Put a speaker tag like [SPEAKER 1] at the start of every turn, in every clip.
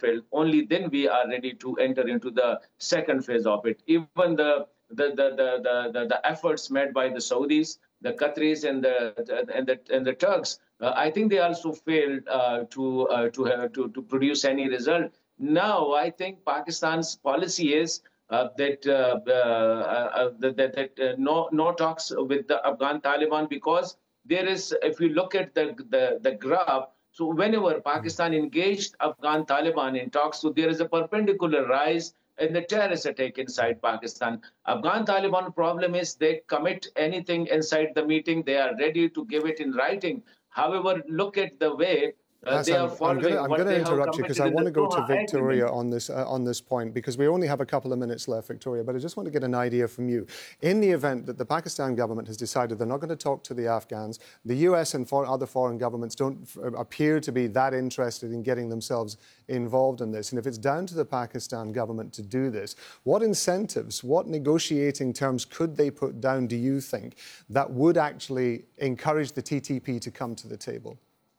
[SPEAKER 1] fulfilled, only then we are ready to enter into the second phase of it. Even the efforts made by the Saudis, the Qataris, and the Turks, I think they also failed to produce any result. Now, I think Pakistan's policy is no talks with the Afghan Taliban, because there is, if you look at the graph, so whenever Pakistan engaged Afghan Taliban in talks, so there is a perpendicular rise in the terrorist attack inside Pakistan. Afghan Taliban problem is they commit anything inside the meeting, they are ready to give it in writing. However, look at the way they are following.
[SPEAKER 2] I'm going to interrupt you because I want to go to Victoria on this point, because we only have a couple of minutes left, Victoria, but I just want to get an idea from you. In the event that the Pakistan government has decided they're not going to talk to the Afghans, the US and other foreign governments don't appear to be that interested in getting themselves involved in this, and if it's down to the Pakistan government to do this, what incentives, what negotiating terms could they put down, do you think, that would actually encourage the TTP to come to the table?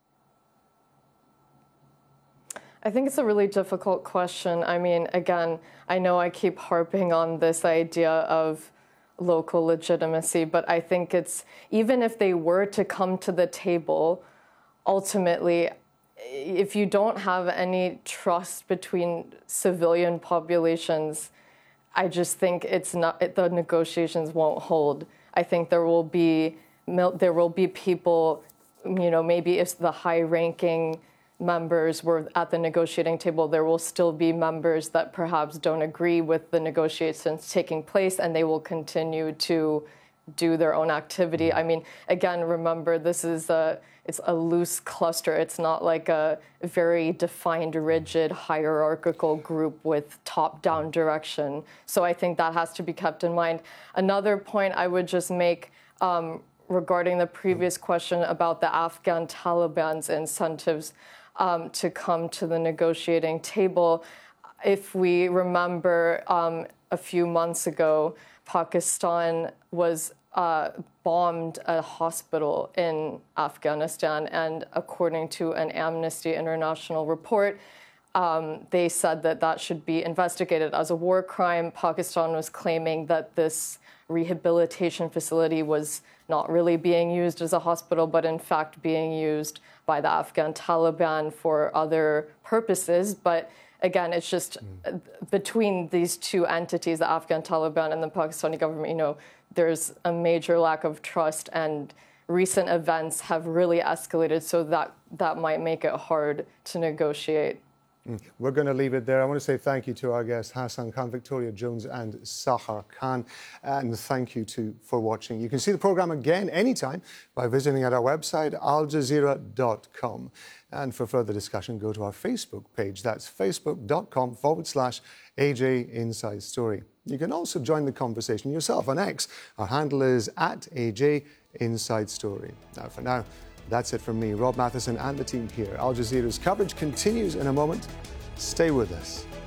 [SPEAKER 3] I think it's a really difficult question. I mean, again, I know I keep harping on this idea of local legitimacy, but I think it's, even if they were to come to the table, ultimately, if you don't have any trust between civilian populations, I just think the negotiations won't hold. I think there will be people, maybe if the high-ranking members were at the negotiating table, there will still be members that perhaps don't agree with the negotiations taking place, and they will continue to do their own activity. I mean, again, remember, this is it's a loose cluster. It's not like a very defined, rigid, hierarchical group with top-down direction. So I think that has to be kept in mind. Another point I would just make regarding the previous question about the Afghan Taliban's incentives to come to the negotiating table. If we remember, a few months ago, Pakistan was bombed a hospital in Afghanistan, and according to an Amnesty International report, they said that should be investigated as a war crime. Pakistan was claiming that this rehabilitation facility was not really being used as a hospital, but in fact being used by the Afghan Taliban for other purposes. But again, it's just between these two entities, the Afghan Taliban and the Pakistani government, there's a major lack of trust, and recent events have really escalated, so that might make it hard to negotiate.
[SPEAKER 2] We're going to leave it there. I want to say thank you to our guests, Hassan Khan, Victoria Jones and Sahar Khan. And thank you for watching. You can see the programme again anytime by visiting at our website, aljazeera.com. And for further discussion, go to our Facebook page. That's facebook.com/AJ Inside Story. You can also join the conversation yourself on X. Our handle is @AJ Inside Story. Now, for now, that's it from me, Rob Matheson, and the team here. Al Jazeera's coverage continues in a moment. Stay with us.